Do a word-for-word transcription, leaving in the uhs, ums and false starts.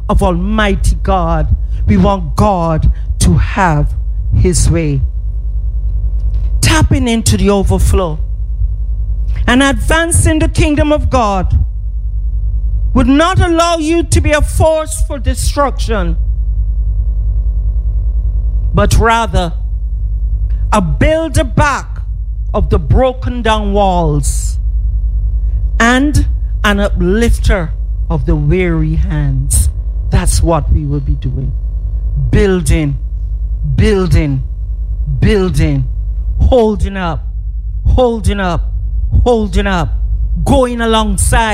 of Almighty God. We want God to have his way. Tapping into the overflow and advancing the kingdom of God would not allow you to be a force for destruction, but rather a builder back of the broken down walls and an uplifter of the weary hands. That's what we will be doing. Building, building, building, holding up, holding up, holding up, going alongside